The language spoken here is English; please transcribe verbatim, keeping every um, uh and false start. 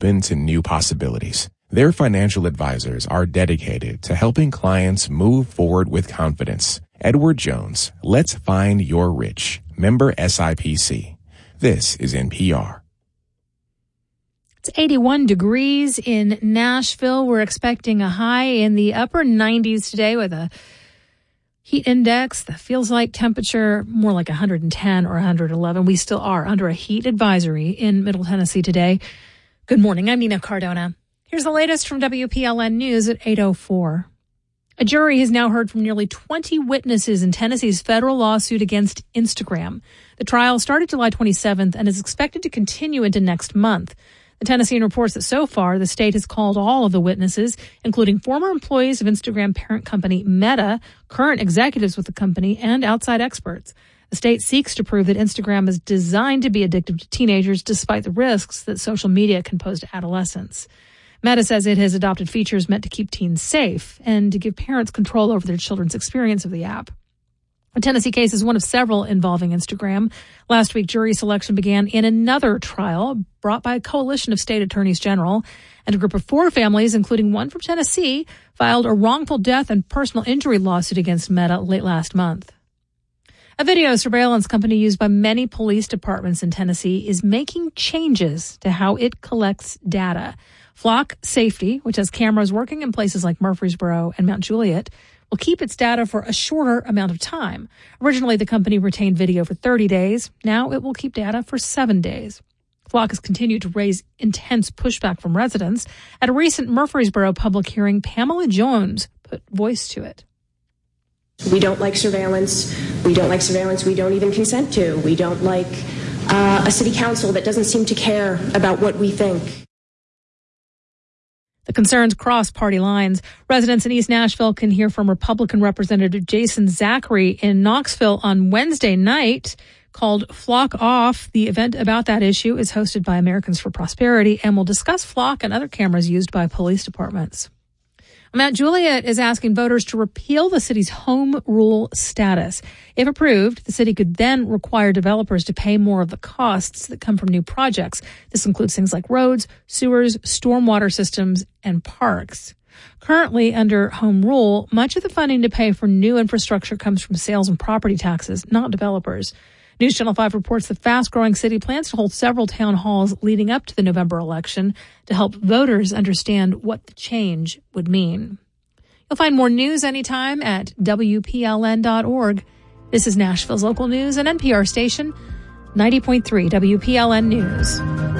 open to new possibilities. Their financial advisors are dedicated to helping clients move forward with confidence. Edward Jones, let's find your rich. Member S I P C. This is N P R. It's eighty-one degrees in Nashville. We're expecting a high in the upper nineties today with a heat index that feels like temperature more like one hundred ten or one hundred eleven. We still are under a heat advisory in Middle Tennessee today. Good morning. I'm Nina Cardona. Here's the latest from W P L N News at eight oh four. A jury has now heard from nearly twenty witnesses in Tennessee's federal lawsuit against Instagram. The trial started July twenty-seventh and is expected to continue into next month. The Tennessean reports that so far, the state has called all of the witnesses, including former employees of Instagram parent company Meta, current executives with the company, and outside experts. The state seeks to prove that Instagram is designed to be addictive to teenagers despite the risks that social media can pose to adolescents. Meta says it has adopted features meant to keep teens safe and to give parents control over their children's experience of the app. The Tennessee case is one of several involving Instagram. Last week, jury selection began in another trial brought by a coalition of state attorneys general, and a group of four families, including one from Tennessee, filed a wrongful death and personal injury lawsuit against Meta late last month. A video surveillance company used by many police departments in Tennessee is making changes to how it collects data. Flock Safety, which has cameras working in places like Murfreesboro and Mount Juliet, will keep its data for a shorter amount of time. Originally, the company retained video for thirty days. Now it will keep data for seven days. Flock has continued to raise intense pushback from residents. At a recent Murfreesboro public hearing, Pamela Jones put voice to it. We don't like surveillance. We don't like surveillance we don't even consent to. We don't like uh, a city council that doesn't seem to care about what we think. The concerns cross party lines. Residents in East Nashville can hear from Republican Representative Jason Zachary in Knoxville on Wednesday night, called Flock Off. The event about that issue is hosted by Americans for Prosperity and will discuss Flock and other cameras used by police departments. Mount Juliet is asking voters to repeal the city's home rule status. If approved, the city could then require developers to pay more of the costs that come from new projects. This includes things like roads, sewers, stormwater systems, and parks. Currently, under home rule, much of the funding to pay for new infrastructure comes from sales and property taxes, not developers. News Channel five reports the fast-growing city plans to hold several town halls leading up to the November election to help voters understand what the change would mean. You'll find more news anytime at W P L N dot org. This is Nashville's local news and N P R station, ninety point three W P L N News.